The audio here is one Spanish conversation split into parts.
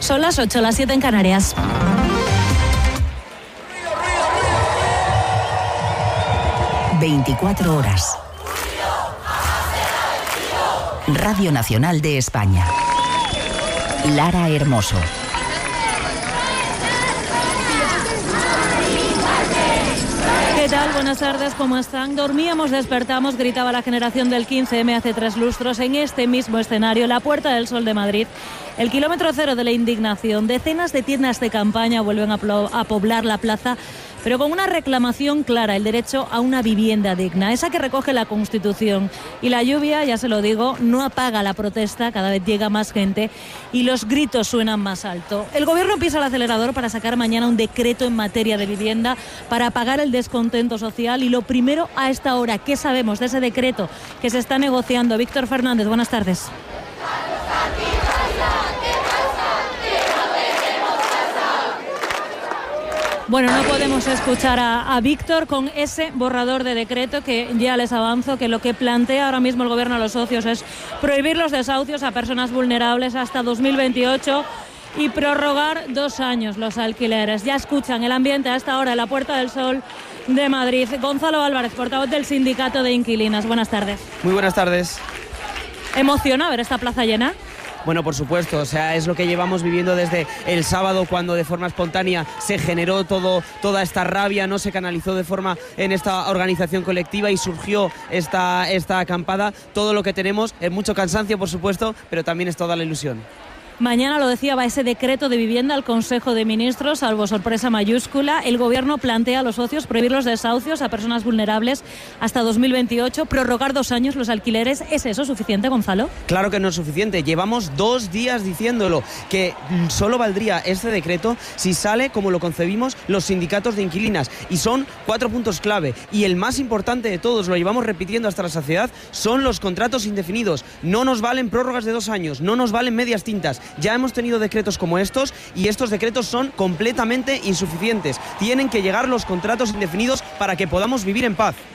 Son las 8, las 7 en Canarias. ...24 horas. Radio Nacional de España. Lara Hermoso. ¿Qué tal? Buenas tardes, ¿cómo están? Dormíamos, despertamos, gritaba la generación del 15M hace 3 lustros en este mismo escenario, la Puerta del Sol de Madrid. El kilómetro cero de la indignación. Decenas de tiendas de campaña vuelven a poblar la plaza, pero con una reclamación clara, el derecho a una vivienda digna, esa que recoge la Constitución. Y la lluvia, ya se lo digo, no apaga la protesta, cada vez llega más gente y los gritos suenan más alto. El Gobierno pisa el acelerador para sacar mañana un decreto en materia de vivienda para apagar el descontento social. Y lo primero a esta hora, ¿qué sabemos de ese decreto que se está negociando? Víctor Fernández, buenas tardes. Bueno, no podemos escuchar a Víctor con ese borrador de decreto que ya les avanzo que lo que plantea ahora mismo el Gobierno a los socios es prohibir los desahucios a personas vulnerables hasta 2028 y prorrogar 2 años los alquileres. Ya escuchan el ambiente a esta hora en la Puerta del Sol de Madrid. Gonzalo Álvarez, portavoz del Sindicato de Inquilinas. Buenas tardes. Muy buenas tardes. ¿Emociona ver esta plaza llena? Bueno, por supuesto, o sea, es lo que llevamos viviendo desde el sábado, cuando de forma espontánea se generó toda esta rabia, no se canalizó de forma en esta organización colectiva y surgió esta acampada. Todo lo que tenemos es mucho cansancio, por supuesto, pero también es toda la ilusión. Mañana, lo decía, va ese decreto de vivienda al Consejo de Ministros, salvo sorpresa mayúscula. El Gobierno plantea a los socios prohibir los desahucios a personas vulnerables hasta 2028, prorrogar 2 años los alquileres. ¿Es eso suficiente, Gonzalo? Claro que no es suficiente. Llevamos 2 días diciéndolo, que solo valdría este decreto si sale como lo concebimos los sindicatos de inquilinas. Y son 4 puntos clave. Y el más importante de todos, lo llevamos repitiendo hasta la saciedad, son los contratos indefinidos. No nos valen prórrogas de 2 años, no nos valen medias tintas. Ya hemos tenido decretos como estos y estos decretos son completamente insuficientes. Tienen que llegar los contratos indefinidos para que podamos vivir en paz.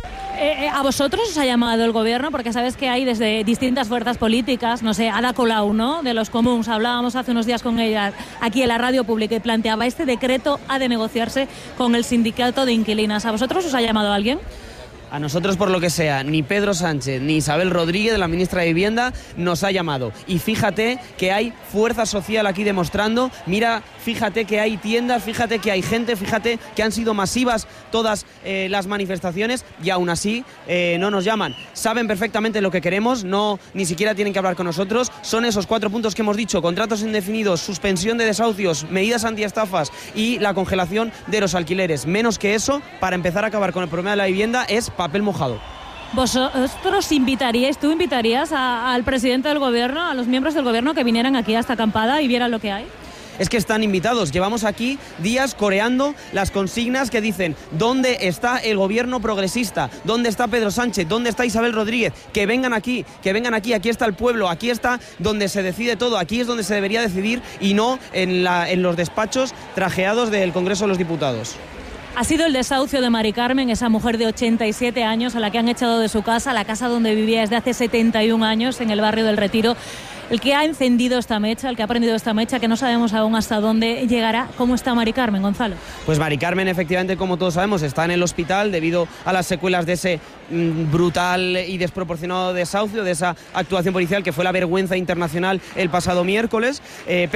¿A vosotros os ha llamado el Gobierno? Porque sabes que hay desde distintas fuerzas políticas, no sé, Ada Colau, ¿no?, de los comuns, hablábamos hace unos días con ella aquí en la radio pública y planteaba este decreto ha de negociarse con el sindicato de inquilinas. ¿A vosotros os ha llamado alguien? A nosotros, por lo que sea, ni Pedro Sánchez ni Isabel Rodríguez, la ministra de Vivienda, nos ha llamado. Y fíjate que hay fuerza social aquí demostrando. Mira, fíjate que hay tiendas, fíjate que hay gente, fíjate que han sido masivas todas las manifestaciones y aún así no nos llaman. Saben perfectamente lo que queremos, ni siquiera tienen que hablar con nosotros. Son esos 4 puntos que hemos dicho: contratos indefinidos, suspensión de desahucios, medidas antiestafas y la congelación de los alquileres. Menos que eso, para empezar a acabar con el problema de la vivienda, es papel mojado. ¿Vosotros tú invitarías al presidente del Gobierno, a los miembros del Gobierno que vinieran aquí a esta acampada y vieran lo que hay? Es que están invitados. Llevamos aquí días coreando las consignas que dicen: ¿dónde está el Gobierno progresista? ¿Dónde está Pedro Sánchez? ¿Dónde está Isabel Rodríguez? Que vengan aquí, aquí está el pueblo, aquí está donde se decide todo, aquí es donde se debería decidir y no en los despachos trajeados del Congreso de los Diputados. Ha sido el desahucio de Mari Carmen, esa mujer de 87 años a la que han echado de su casa, la casa donde vivía desde hace 71 años en el barrio del Retiro, el que ha encendido esta mecha, el que ha prendido esta mecha, que no sabemos aún hasta dónde llegará. ¿Cómo está Mari Carmen, Gonzalo? Pues Mari Carmen, efectivamente, como todos sabemos, está en el hospital debido a las secuelas de ese brutal y desproporcionado desahucio, de esa actuación policial que fue la vergüenza internacional el pasado miércoles.